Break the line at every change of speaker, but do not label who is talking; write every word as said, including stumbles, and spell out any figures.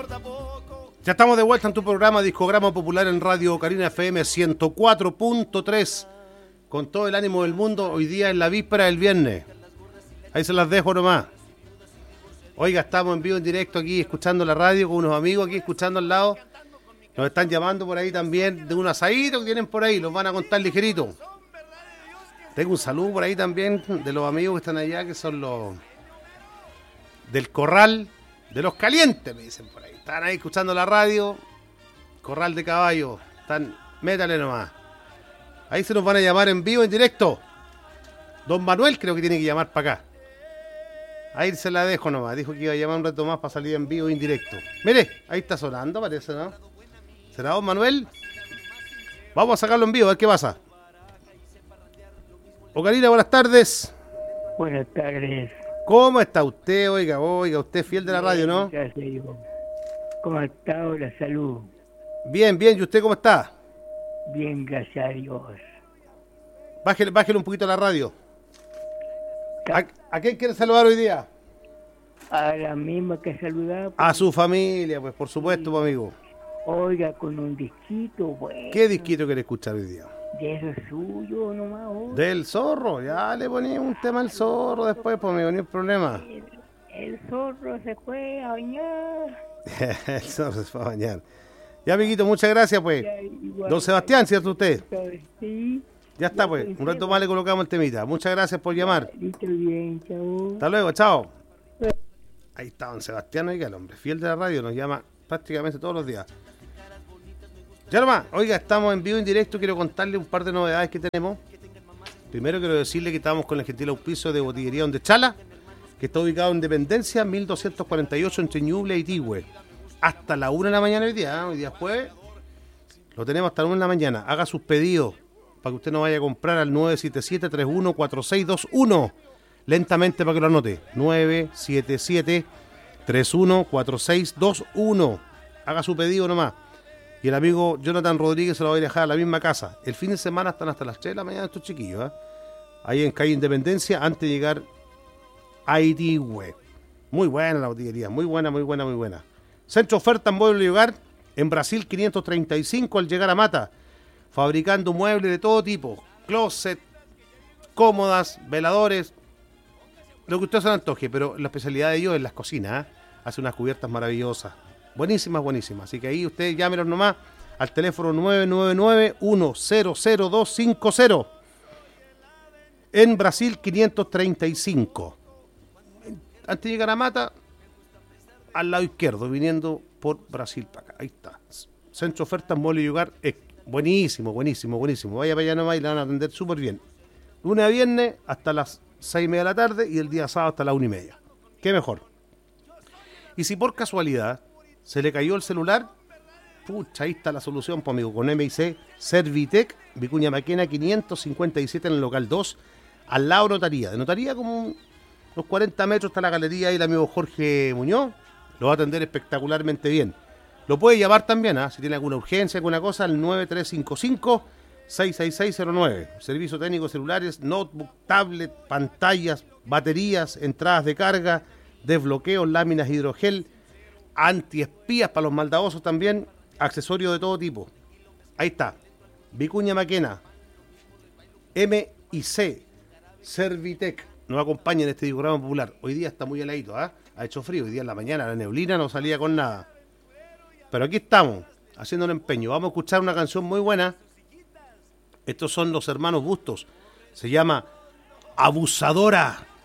Ya estamos de vuelta en tu programa Discograma Popular en Radio Carina F M ciento cuatro punto tres. Con todo el ánimo del mundo, hoy día en la víspera del viernes. Ahí se las dejo nomás. Oiga, estamos en vivo, en directo aquí, escuchando la radio con unos amigos aquí, escuchando al lado. Nos están llamando por ahí también de un asadito que tienen por ahí, los van a contar ligerito. Tengo un saludo por ahí también de los amigos que están allá, que son los del Corral de los Calientes, me dicen por ahí. Están ahí escuchando la radio, Corral de Caballo. Están, métale nomás. Ahí se nos van a llamar en vivo, en directo. Don Manuel creo que tiene que llamar para acá. Ahí se la dejo nomás. Dijo que iba a llamar un rato más para salir en vivo, en directo. Mire, ahí está sonando, parece, ¿no? ¿Será Don Manuel? Vamos a sacarlo en vivo, a ver qué pasa. Ocarina, buenas tardes.
Buenas tardes.
¿Cómo está usted? Oiga, oiga, usted es fiel de la radio, ¿no?
Gracias, ¿cómo ha estado la salud?
Bien, bien. ¿Y usted cómo está?
Bien, gracias a Dios.
Bájele, bájele un poquito la radio. ¿A, ¿A quién quiere saludar hoy día?
A la misma que saludaba.
A su familia, pues, por supuesto, sí. Amigo.
Oiga, con un disquito, bueno.
¿Qué disquito quiere escuchar hoy día?
De eso suyo, nomás. Hoy.
Del zorro, ya le ponía un tema al zorro después, pues, amigo, no hay problema.
El, el zorro se fue a bañar.
El zorro se fue a bañar. Ya, amiguito, muchas gracias, pues. Ya, igual, don Sebastián, ¿cierto usted?
Sí.
Ya está, pues. Un rato más le colocamos el temita. Muchas gracias por llamar.
Listo, bien, chao.
Hasta luego, chao. Ahí está don Sebastián, oiga, el hombre fiel de la radio, nos llama prácticamente todos los días. Ya nomás, oiga, estamos en vivo, en directo, quiero contarle un par de novedades que tenemos. Primero quiero decirle que estamos con el gentil auspicio de Botillería Donde Chala, que está ubicado en Independencia, mil doscientos cuarenta y ocho, entre Ñuble y Tigüe. Hasta la una de la mañana hoy día, ¿eh? Hoy día jueves, lo tenemos hasta la una de la mañana. Haga sus pedidos, para que usted no vaya a comprar al nueve siete siete, tres uno cuatro seis dos uno. Lentamente para que lo anote, nueve siete siete, tres uno cuatro seis dos uno. Haga su pedido nomás. Y el amigo Jonathan Rodríguez se lo va a dejar a la misma casa. El fin de semana están hasta las tres de la mañana estos chiquillos, ¿eh? Ahí en calle Independencia, antes de llegar a Itigüe. Muy buena la botillería, muy buena, muy buena, muy buena. Centro Oferta en Mueble y Hogar, en Brasil quinientos treinta y cinco al llegar a Mata. Fabricando muebles de todo tipo. Closet, cómodas, veladores, lo que usted se le antoje, pero la especialidad de ellos es las cocinas, ¿eh? Hace unas cubiertas maravillosas. Buenísimas, buenísimas. Así que ahí usted llámenos nomás al teléfono nueve nueve nueve, uno cero cero dos cinco cero. En Brasil quinientos treinta y cinco. Antes de llegar a Mata, al lado izquierdo, viniendo por Brasil para acá. Ahí está. Centro Ofertas, Mueble y Hogar. Es buenísimo, buenísimo, buenísimo. Vaya para allá nomás y le van a atender súper bien. Lunes a viernes hasta las seis y media de la tarde y el día sábado hasta la una y media. ¿Qué mejor? Y si por casualidad se le cayó el celular, pucha, ahí está la solución, pues amigo, con M I C Servitec, Vicuña Maquena quinientos cincuenta y siete en el local dos, al lado de Notaría. De Notaría como unos cuarenta metros está la galería y el amigo Jorge Muñoz lo va a atender espectacularmente bien. Lo puede llamar también, ¿eh? Si tiene alguna urgencia, alguna cosa, al nueve tres cinco cinco, seis seis seis cero nueve. Servicio técnico celulares, notebook, tablet, pantallas, baterías, entradas de carga, desbloqueos, láminas hidrogel, antiespías para los maldadosos también, accesorios de todo tipo. Ahí está, Vicuña Maquena, M I C Servitec, nos acompaña en este programa popular. Hoy día está muy heladito, ¿eh? Ha hecho frío, hoy día en la mañana la neblina no salía con nada. Pero aquí estamos, haciendo un empeño. Vamos a escuchar una canción muy buena. Estos son los hermanos Bustos. Se llama Abusadora.